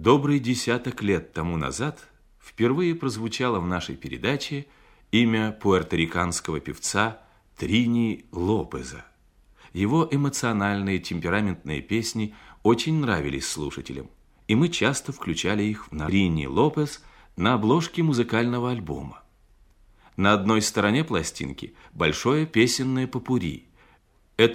Добрый десяток лет тому назад впервые прозвучало в нашей передаче имя пуэрториканского певца Трини Лопеза. Его эмоциональные темпераментные песни очень нравились слушателям, и мы часто включали их на Трини Лопез на обложке музыкального альбома. На одной стороне пластинки большое песенное попурри,